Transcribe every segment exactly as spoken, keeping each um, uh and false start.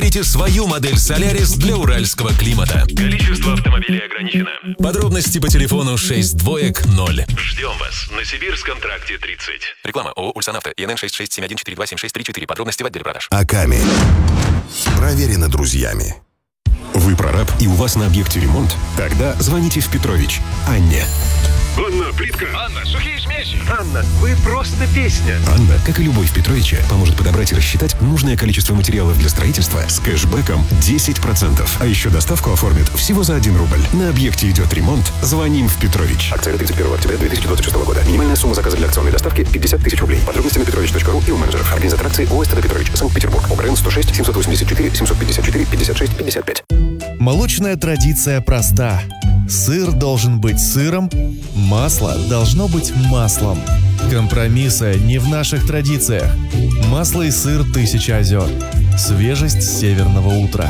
Выберите свою модель Solaris для уральского климата. Количество автомобилей ограничено. Подробности по телефону шесть двоек ноль. Ждем вас на Сибирском тракте тридцать. Реклама ООО «Ульсанавто». ИНН шесть шесть семь один четыре два семь шесть три четыре. Подробности в отделе продаж. Аками. Проверено друзьями. Вы прораб и у вас на объекте ремонт? Тогда звоните в Петрович Анне. Анна, плитка. Анна, сухие смеси. Анна, вы просто песня. Анна, как и любой в Петровиче, поможет подобрать и рассчитать нужное количество материалов для строительства с кэшбэком десять процентов. А еще доставку оформит всего за один рубль. На объекте идет ремонт. Звоним в Петрович. Акция до тридцать первого октября две тысячи двадцать шестого года. Минимальная сумма заказа для акционной доставки пятьдесят тысяч рублей. Подробности на петрович точка ру и у менеджеров. Организатор акции ООО «СТД Петрович», Санкт-Петербург. ОГРН сто шесть семьсот восемьдесят четыре семьсот пятьдесят четыре пятьдесят шесть пятьдесят пять. Молочная традиция проста. Сыр должен быть сыром, масло должно быть маслом. Компромиссы не в наших традициях. Масло и сыр «Тысяча озер». Свежесть северного утра.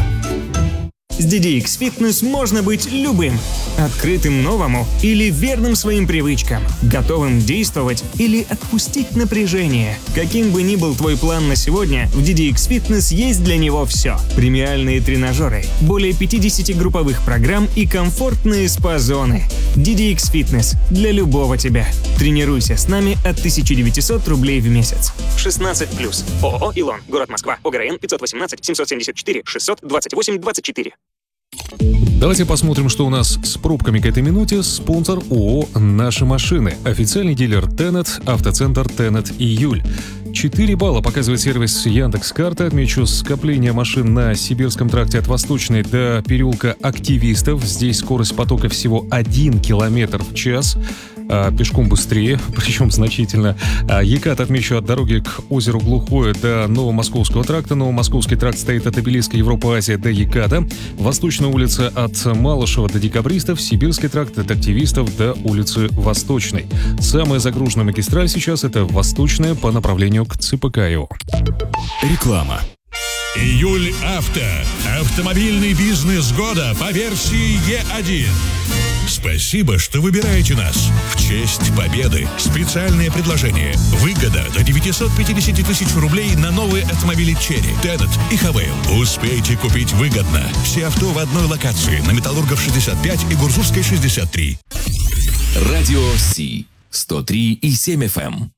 С ди ди икс Fitness можно быть любым. Открытым новому или верным своим привычкам. Готовым действовать или отпустить напряжение. Каким бы ни был твой план на сегодня, в ди ди икс Fitness есть для него все. Премиальные тренажеры, более пятьдесят групповых программ и комфортные спа-зоны. ди ди икс Fitness для любого тебя. Тренируйся с нами от тысяча девятьсот рублей в месяц. шестнадцать плюс. ООО «Илон», город Москва. ОГРН пятьсот восемнадцать семьсот семьдесят четыре шестьсот двадцать восемь двадцать четыре. Давайте посмотрим, что у нас с пробками к этой минуте. Спонсор ООО «Наши машины». Официальный дилер Тенет, автоцентр Тенет июль. четыре балла показывает сервис Яндекс.Карты. Отмечу скопление машин на Сибирском тракте от Восточной до переулка Активистов. Здесь скорость потока всего один километр в час. А пешком быстрее, причем значительно. А Екат отмечу от дороги к озеру Глухое до Новомосковского тракта. Новомосковский тракт стоит от обелиска Европа-Азия до Еката. Восточная улица от Малышева до Декабристов. Сибирский тракт от Активистов до улицы Восточной. Самая загруженная магистраль сейчас — это Восточная по направлению к ЦПК-ИО. Реклама. Июль Авто. Автомобильный бизнес года по версии Е один. Спасибо, что выбираете нас. В честь победы специальное предложение. Выгода до девятьсот пятьдесят тысяч рублей на новые автомобили Черри, Тенет и Хавейл. Успейте купить выгодно. Все авто в одной локации на Металлургов шестьдесят пять и Гурзурской шестьдесят три. Радио Си сто три и семь эф эм.